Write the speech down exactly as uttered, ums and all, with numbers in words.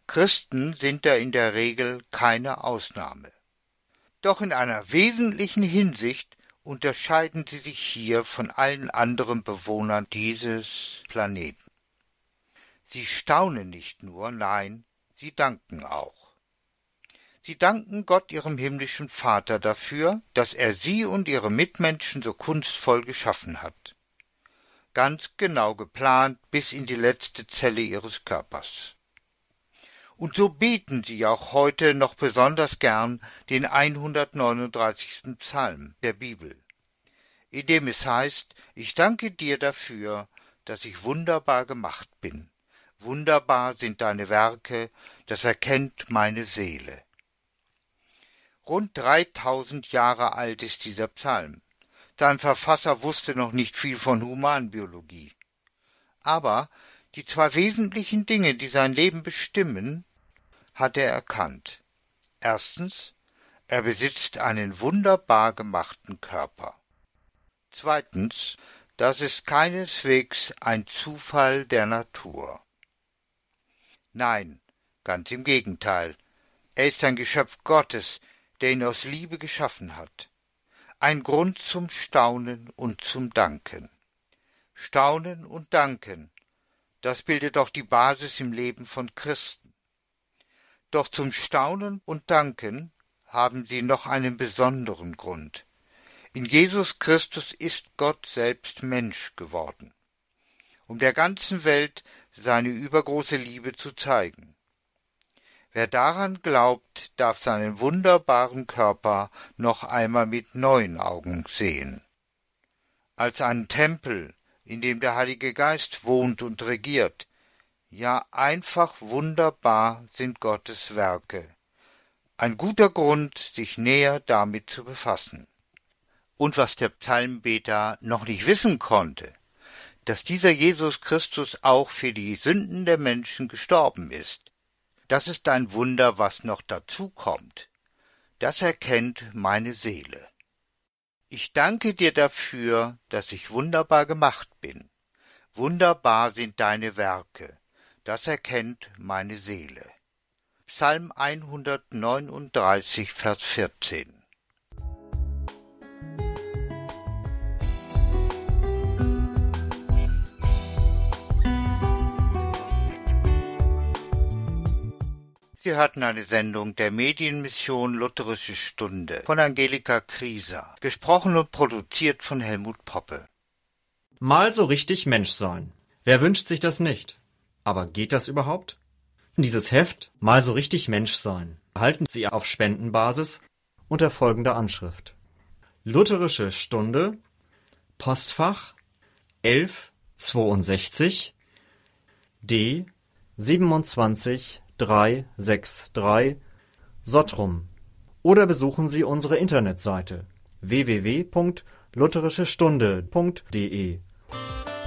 Christen sind da in der Regel keine Ausnahme. Doch in einer wesentlichen Hinsicht unterscheiden sie sich hier von allen anderen Bewohnern dieses Planeten. Sie staunen nicht nur, nein, sie danken auch. Sie danken Gott, ihrem himmlischen Vater, dafür, dass er sie und ihre Mitmenschen so kunstvoll geschaffen hat. Ganz genau geplant bis in die letzte Zelle ihres Körpers. Und so beten sie auch heute noch besonders gern den hundertneununddreißigsten Psalm der Bibel, in dem es heißt: Ich danke dir dafür, dass ich wunderbar gemacht bin. Wunderbar sind deine Werke, das erkennt meine Seele. Rund dreitausend Jahre alt ist dieser Psalm. Sein Verfasser wusste noch nicht viel von Humanbiologie. Aber die zwei wesentlichen Dinge, die sein Leben bestimmen, hat er erkannt. Erstens, er besitzt einen wunderbar gemachten Körper. Zweitens, das ist keineswegs ein Zufall der Natur. Nein, ganz im Gegenteil. Er ist ein Geschöpf Gottes, der ihn aus Liebe geschaffen hat. Ein Grund zum Staunen und zum Danken. Staunen und Danken, das bildet auch die Basis im Leben von Christen. Doch zum Staunen und Danken haben sie noch einen besonderen Grund. In Jesus Christus ist Gott selbst Mensch geworden, um der ganzen Welt seine übergroße Liebe zu zeigen. Wer daran glaubt, darf seinen wunderbaren Körper noch einmal mit neuen Augen sehen. Als einen Tempel, in dem der Heilige Geist wohnt und regiert. Ja, einfach wunderbar sind Gottes Werke. Ein guter Grund, sich näher damit zu befassen. Und was der Psalmbeter noch nicht wissen konnte, dass dieser Jesus Christus auch für die Sünden der Menschen gestorben ist. Das ist ein Wunder, was noch dazu kommt. Das erkennt meine Seele. Ich danke dir dafür, dass ich wunderbar gemacht bin. Wunderbar sind deine Werke. Das erkennt meine Seele. Psalm hundertneununddreißig, Vers vierzehn. Sie hörten eine Sendung der Medienmission Lutherische Stunde von Angelika Krieser, gesprochen und produziert von Helmut Poppe. Mal so richtig Mensch sein. Wer wünscht sich das nicht? Aber geht das überhaupt? Dieses Heft Mal so richtig Mensch sein erhalten Sie auf Spendenbasis unter folgender Anschrift: Lutherische Stunde, Postfach elf zweiundsechzig D siebenundzwanzig dreihundertdrei, Sottrum, oder besuchen Sie unsere Internetseite w w w punkt lutherische stunde punkt d e.